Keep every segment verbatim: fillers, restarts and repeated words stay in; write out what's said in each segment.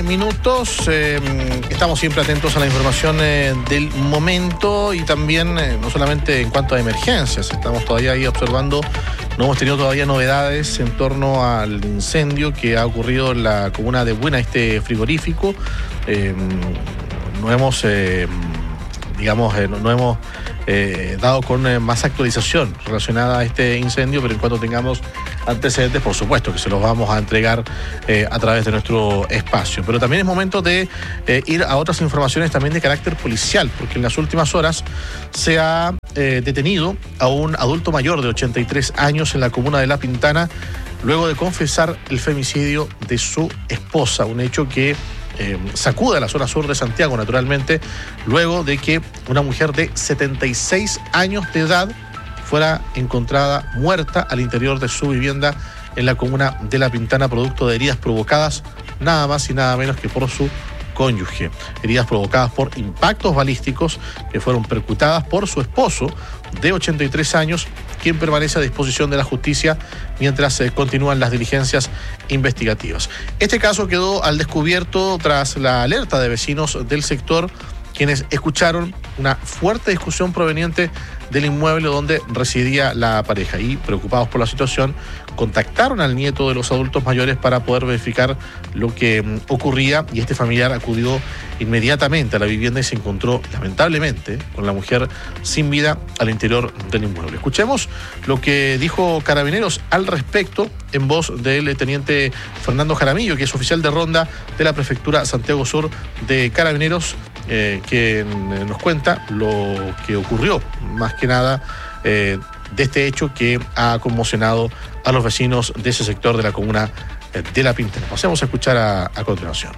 Minutos, eh, estamos siempre atentos a la información eh, del momento y también eh, no solamente en cuanto a emergencias, estamos todavía ahí observando, no hemos tenido todavía novedades en torno al incendio que ha ocurrido en la comuna de Buena, este frigorífico. Eh, no hemos, eh, digamos, eh, no, no hemos eh, dado con eh, más actualización relacionada a este incendio, pero en cuanto tengamos antecedentes, por supuesto que se los vamos a entregar eh, a través de nuestro espacio. Pero también es momento de eh, ir a otras informaciones también de carácter policial, porque en las últimas horas se ha eh, detenido a un adulto mayor de ochenta y tres años en la comuna de La Pintana, luego de confesar el femicidio de su esposa, un hecho que Eh, sacude a la zona sur de Santiago, naturalmente, luego de que una mujer de setenta y seis años de edad fuera encontrada muerta al interior de su vivienda en la comuna de La Pintana, producto de heridas provocadas nada más y nada menos que por su cónyuge. Heridas provocadas por impactos balísticos que fueron percutadas por su esposo de ochenta y tres años, quien permanece a disposición de la justicia mientras se eh, continúan las diligencias investigativas. Este caso quedó al descubierto tras la alerta de vecinos del sector, quienes escucharon una fuerte discusión proveniente del inmueble donde residía la pareja y, preocupados por la situación, contactaron al nieto de los adultos mayores para poder verificar lo que mm, ocurría, y este familiar acudió inmediatamente a la vivienda y se encontró lamentablemente con la mujer sin vida al interior del inmueble. Escuchemos lo que dijo Carabineros al respecto en voz del teniente Fernando Jaramillo, que es oficial de ronda de la Prefectura Santiago Sur de Carabineros, eh, quien nos cuenta lo que ocurrió, más que nada, eh, de este hecho que ha conmocionado a los vecinos de ese sector de la comuna de La Pintana. Pasemos a escuchar a, a continuación.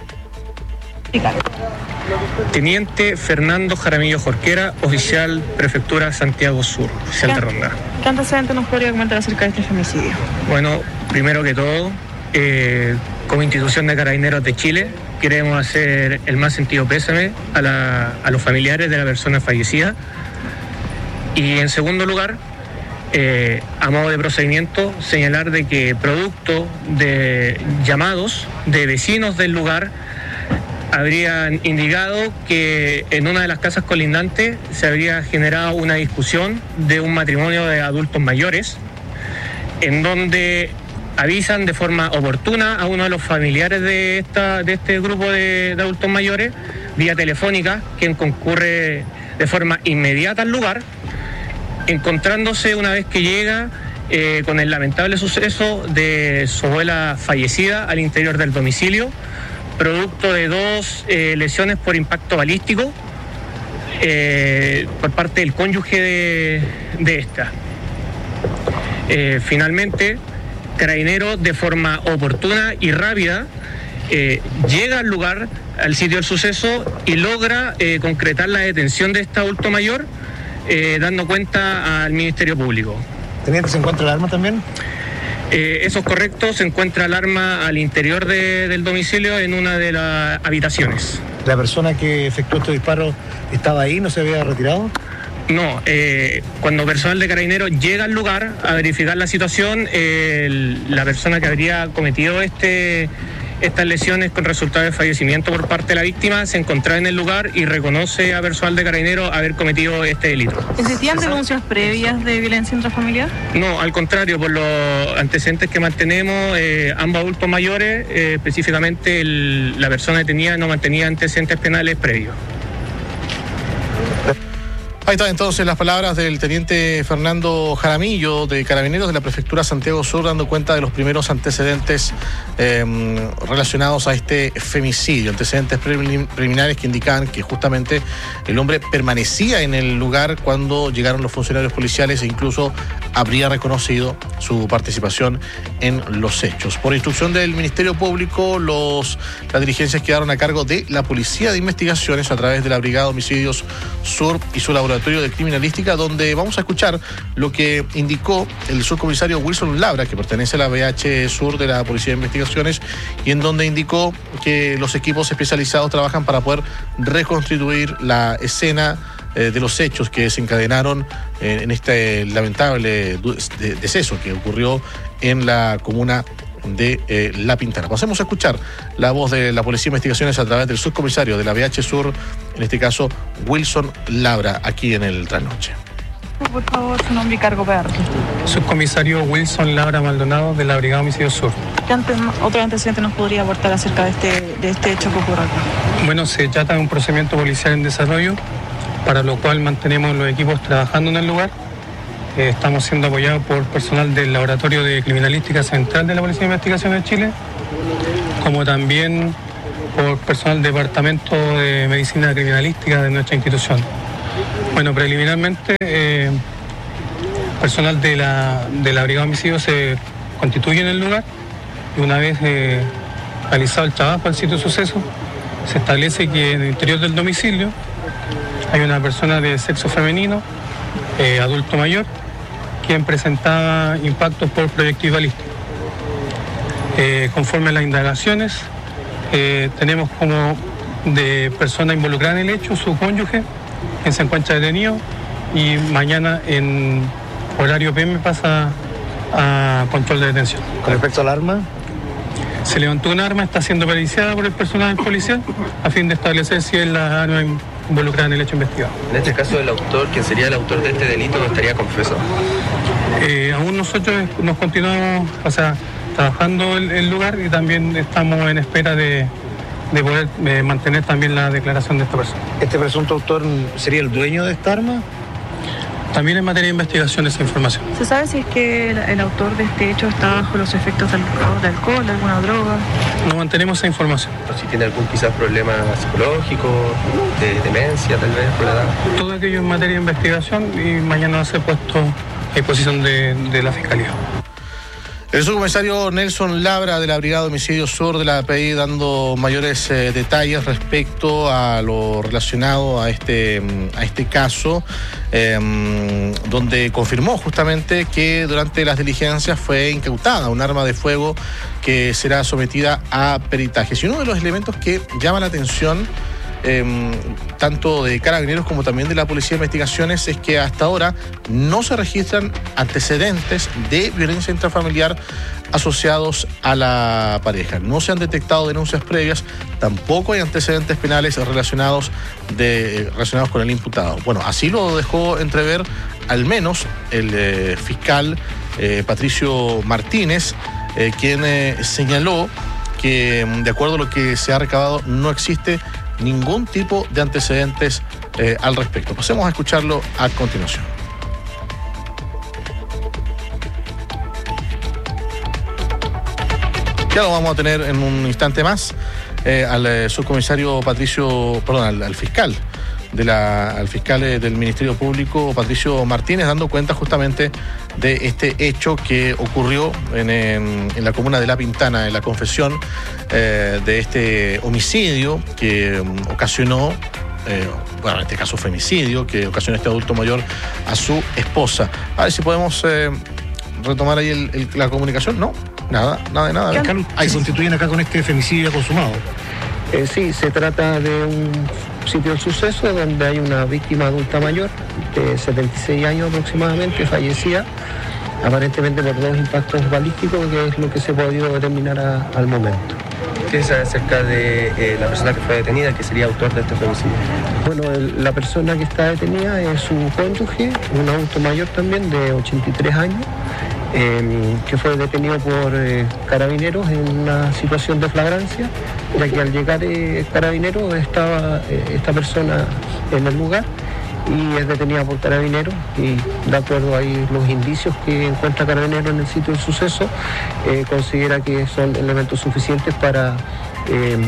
Teniente Fernando Jaramillo Jorquera, oficial Prefectura Santiago Sur, oficial de ronda. ¿Qué antecedentes nos podría comentar acerca de este femicidio? Bueno, primero que todo, eh, como institución de Carabineros de Chile, queremos hacer el más sentido pésame a, la, a los familiares de la persona fallecida. Y en segundo lugar, eh, a modo de procedimiento, señalar de que producto de llamados de vecinos del lugar habrían indicado que en una de las casas colindantes se habría generado una discusión de un matrimonio de adultos mayores, en donde avisan de forma oportuna a uno de los familiares de, esta, de este grupo de, de adultos mayores, vía telefónica, quien concurre de forma inmediata al lugar, encontrándose una vez que llega eh, con el lamentable suceso de su abuela fallecida al interior del domicilio, producto de dos eh, lesiones por impacto balístico eh, por parte del cónyuge de, de esta. Eh, finalmente, Carabineros, de forma oportuna y rápida, eh, llega al lugar, al sitio del suceso, y logra eh, concretar la detención de este adulto mayor, eh, dando cuenta al Ministerio Público. ¿Teniente, se encuentra el arma también? Eh, eso es correcto, se encuentra el arma al interior de, del domicilio en una de las habitaciones. ¿La persona que efectuó este disparo estaba ahí, no se había retirado? No, eh, cuando personal de Carabineros llega al lugar a verificar la situación, eh, el, la persona que habría cometido este, estas lesiones con resultado de fallecimiento por parte de la víctima se encontraba en el lugar y reconoce a personal de Carabineros haber cometido este delito. ¿Existían denuncias previas de violencia intrafamiliar? No, al contrario, por los antecedentes que mantenemos, eh, ambos adultos mayores, eh, específicamente el, la persona detenida no mantenía antecedentes penales previos. Ahí están entonces las palabras del teniente Fernando Jaramillo de Carabineros de la Prefectura Santiago Sur, dando cuenta de los primeros antecedentes eh, relacionados a este femicidio, antecedentes preliminares que indicaban que justamente el hombre permanecía en el lugar cuando llegaron los funcionarios policiales e incluso habría reconocido su participación en los hechos. Por instrucción del Ministerio Público, los, las diligencias quedaron a cargo de la Policía de Investigaciones a través de la Brigada Homicidios Sur y su laboratorio de Criminalística, donde vamos a escuchar lo que indicó el subcomisario Wilson Labra, que pertenece a la B H Sur de la Policía de Investigaciones, y en donde indicó que los equipos especializados trabajan para poder reconstituir la escena eh, de los hechos que desencadenaron eh, en este lamentable deceso que ocurrió en la comuna de eh, La Pintana. Pasemos a escuchar la voz de la Policía de Investigaciones a través del subcomisario de la B H Sur, en este caso Wilson Labra, aquí en el Trasnoche. Por favor, su nombre y cargo para registro. Subcomisario Wilson Labra Maldonado de la Brigada Homicidio Sur. ¿Qué ante- otro antecedente nos podría aportar acerca de este, de este hecho que ocurre acá? Bueno, se trata de un procedimiento policial en desarrollo, para lo cual mantenemos los equipos trabajando en el lugar. Eh, estamos siendo apoyados por personal del Laboratorio de Criminalística Central de la Policía de Investigaciones de Chile, como también por personal del Departamento de Medicina Criminalística de nuestra institución. Bueno, preliminarmente, eh, personal de la, de la Brigada de Homicidios se constituye en el lugar y una vez eh, realizado el trabajo al sitio de suceso, se establece que en el interior del domicilio hay una persona de sexo femenino, eh, adulto mayor, quien presentaba impactos por proyectil balístico. Eh, conforme a las indagaciones, eh, tenemos como de persona involucrada en el hecho su cónyuge, quien se encuentra detenido, y mañana en horario P M pasa a control de detención. Con respecto al arma, Se levantó un arma, está siendo periciada por el personal policial a fin de establecer si es la arma involucrada en el hecho investigado. En este caso, el autor, quien sería el autor de este delito, estaría confeso. Eh, aún nosotros nos continuamos, o sea, trabajando el, el lugar y también estamos en espera de, de poder eh, mantener también la declaración de esta persona. ¿este presunto autor sería el dueño de esta arma? También en materia de investigación esa información. ¿Se sabe si es que el, el autor de este hecho está bajo los efectos de alcohol, de alcohol, de alguna droga? No mantenemos esa información. O si tiene algún quizás problema psicológico, de demencia tal vez por la edad. Todo aquello en materia de investigación y mañana va a ser puesto a disposición de, de la Fiscalía. El subcomisario Nelson Labra de la Brigada de Homicidio Sur de la A P I dando mayores eh, detalles respecto a lo relacionado a este, a este caso, eh, donde confirmó justamente que durante las diligencias fue incautada un arma de fuego que será sometida a peritajes. Y uno de los elementos que llama la atención Eh, tanto de Carabineros como también de la Policía de Investigaciones es que hasta ahora no se registran antecedentes de violencia intrafamiliar asociados a la pareja. No se han detectado denuncias previas, tampoco hay antecedentes penales relacionados, de, relacionados con el imputado. Bueno, así lo dejó entrever al menos el eh, fiscal eh, Patricio Martínez, eh, quien eh, señaló que de acuerdo a lo que se ha recabado no existe ningún tipo de antecedentes eh, al respecto. Pasemos a escucharlo a continuación. Ya lo vamos a tener en un instante más eh, al eh, subcomisario Patricio, perdón, al, al fiscal de la, al fiscal eh, del Ministerio Público, Patricio Martínez, dando cuenta justamente de este hecho que ocurrió en, en, en la comuna de La Pintana, en la confesión eh, de este homicidio que um, ocasionó, eh, bueno, en este caso femicidio, que ocasionó este adulto mayor a su esposa. A ver si podemos eh, retomar ahí el, el, la comunicación. No, nada, nada de nada. Fiscal, ¿se constituyen acá con este femicidio consumado? Eh, sí, se trata de un sitio del suceso donde hay una víctima adulta mayor de setenta y seis años aproximadamente, fallecida, aparentemente por dos impactos balísticos, que es lo que se ha podido determinar a, al momento. ¿Qué se sabe acerca de eh, la persona que fue detenida, que sería autor de este femicidio? Bueno, el, la persona que está detenida es su cónyuge, un adulto mayor también de ochenta y tres años, eh, que fue detenido por eh, Carabineros en una situación de flagrancia, ya que al llegar eh, Carabineros estaba eh, esta persona en el lugar y es detenida por Carabineros, y de acuerdo a los indicios que encuentra Carabineros en el sitio del suceso, eh, considera que son elementos suficientes para eh,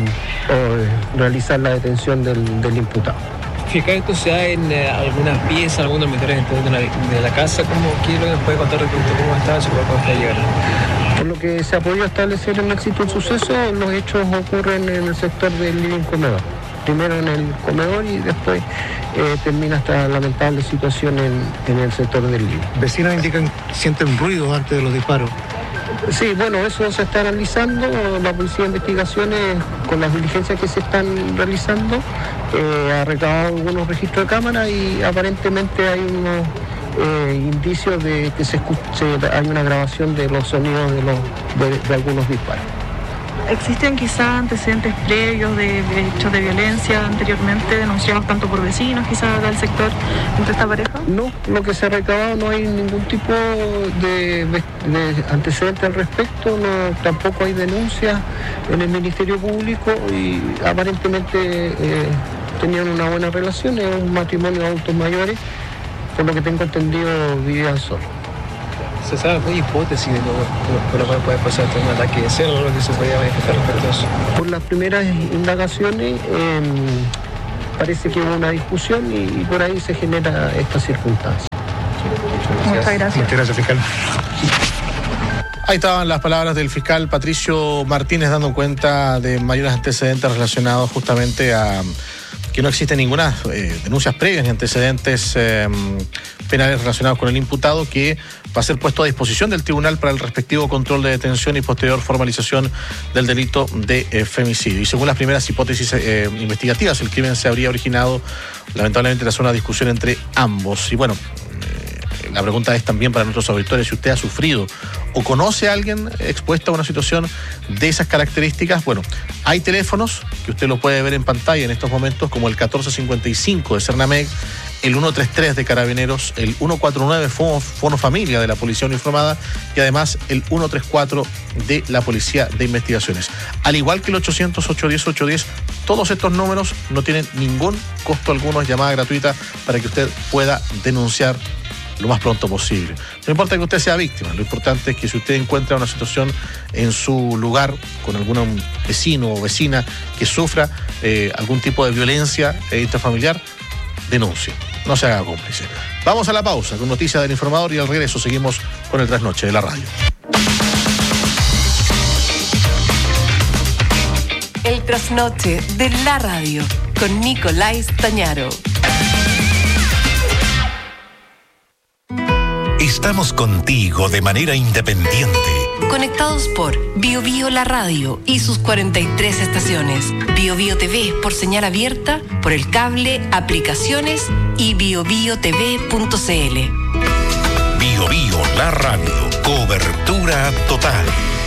realizar la detención del, del imputado. Fiscal, ¿esto se da en eh, algunas piezas, algunos dormitorios de la, de la casa? ¿Cómo, ¿Qué es lo que nos puede contar respecto a cómo estaba su cuerpo hasta llegar? Por lo que se ha podido establecer en el sitio del suceso, los hechos ocurren en el sector del living comedor. Primero en el comedor y después eh, termina esta lamentable situación en, en el sector del living. Vecinos indican que sienten ruidos antes de los disparos. Sí, bueno, eso se está analizando. La Policía de Investigaciones, con las diligencias que se están realizando, eh, ha recabado algunos registros de cámara y aparentemente hay unos eh, indicios de que se escuche, hay una grabación de los sonidos de, los, de, de algunos disparos. ¿Existen quizás antecedentes previos de, de hechos de violencia anteriormente denunciados tanto por vecinos quizás del sector entre esta pareja? No, lo que se ha recabado no hay ningún tipo de, de antecedente al respecto, no, tampoco hay denuncias en el Ministerio Público y aparentemente eh, tenían una buena relación, es un matrimonio de adultos mayores, por lo que tengo entendido vivían solos. ¿Se sabe alguna hipótesis de por lo cual puede pasar un ataque de cerdo o lo que se podía manifestar respecto a eso? Por las primeras indagaciones eh, parece que hubo una discusión y, y por ahí se genera esta circunstancia. Muchas gracias. Muchas gracias, fiscal. Ahí estaban las palabras del fiscal Patricio Martínez dando cuenta de mayores antecedentes relacionados justamente a que no existe ninguna eh, denuncias previas ni antecedentes eh, penales relacionados con el imputado, que va a ser puesto a disposición del tribunal para el respectivo control de detención y posterior formalización del delito de eh, femicidio. Y según las primeras hipótesis eh, investigativas, el crimen se habría originado lamentablemente tras una discusión entre ambos. Y bueno, eh, la pregunta es también para nuestros auditores, si usted ha sufrido o conoce a alguien expuesto a una situación de esas características. Bueno, hay teléfonos que usted lo puede ver en pantalla en estos momentos, como el catorce cincuenta y cinco de Cernamec, el ciento treinta y tres de Carabineros, el ciento cuarenta y nueve Fono, Fono Familia de la Policía Uniformada y además el ciento treinta y cuatro de la Policía de Investigaciones. Al igual que el ochocientos, ochocientos diez, ochocientos diez, todos estos números no tienen ningún costo alguno, es llamada gratuita para que usted pueda denunciar lo más pronto posible. No importa que usted sea víctima, lo importante es que si usted encuentra una situación en su lugar con algún vecino o vecina que sufra eh, algún tipo de violencia eh, intrafamiliar, denuncie, no se haga cómplice. Vamos a la pausa con noticias del informador y al regreso seguimos con el trasnoche de la radio. El trasnoche de la radio con Nicolás Tañaro. Estamos contigo de manera independiente. Conectados por Bio Bio La Radio y sus cuarenta y tres estaciones. Bio Bio T V por señal abierta, por el cable, aplicaciones y bio bio t v punto c l. Bio Bio La Radio. Cobertura total.